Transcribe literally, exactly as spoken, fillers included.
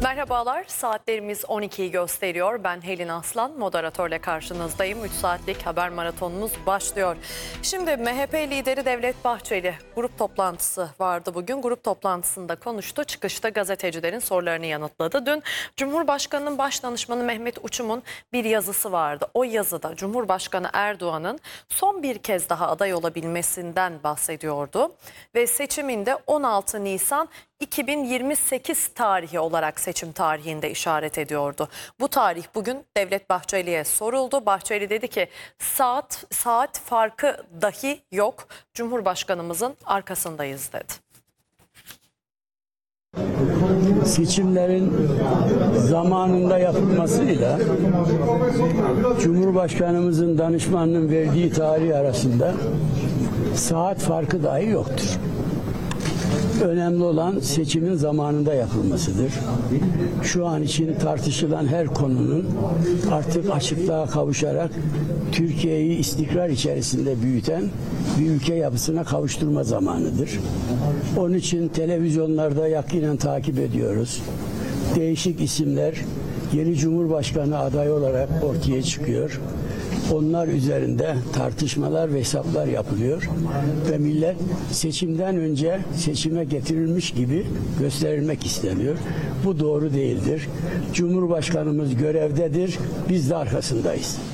Merhabalar, saatlerimiz on ikiyi gösteriyor. Ben Helin Aslan, moderatörle karşınızdayım. üç saatlik haber maratonumuz başlıyor. Şimdi M H P lideri Devlet Bahçeli grup toplantısı vardı bugün. Grup toplantısında konuştu. Çıkışta gazetecilerin sorularını yanıtladı. Dün Cumhurbaşkanı'nın başdanışmanı Mehmet Uçum'un bir yazısı vardı. O yazıda Cumhurbaşkanı Erdoğan'ın son bir kez daha aday olabilmesinden bahsediyordu. Ve seçiminde on altı Nisan iki bin yirmi sekiz tarihi olarak seçim tarihinde işaret ediyordu. Bu tarih bugün Devlet Bahçeli'ye soruldu. Bahçeli dedi ki saat saat farkı dahi yok. Cumhurbaşkanımızın arkasındayız dedi. Seçimlerin zamanında yapılmasıyla Cumhurbaşkanımızın danışmanının verdiği tarih arasında saat farkı dahi yoktur. Önemli olan seçimin zamanında yapılmasıdır. Şu an için tartışılan her konunun artık açıklığa kavuşarak Türkiye'yi istikrar içerisinde büyüten bir ülke yapısına kavuşturma zamanıdır. Onun için televizyonlarda yakinen takip ediyoruz. Değişik isimler yeni Cumhurbaşkanı adayı olarak ortaya çıkıyor. Onlar üzerinde tartışmalar ve hesaplar yapılıyor ve millet seçimden önce seçime getirilmiş gibi gösterilmek isteniyor. Bu doğru değildir. Cumhurbaşkanımız görevdedir, biz de arkasındayız.